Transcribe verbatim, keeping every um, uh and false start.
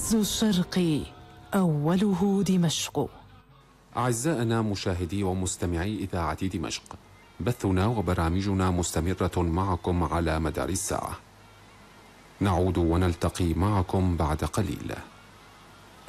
عز الشرق أوله دمشق. أعزائنا مشاهدي ومستمعي إذاعة دمشق، بثنا وبرامجنا مستمرة معكم على مدار الساعة. نعود ونلتقي معكم بعد قليل.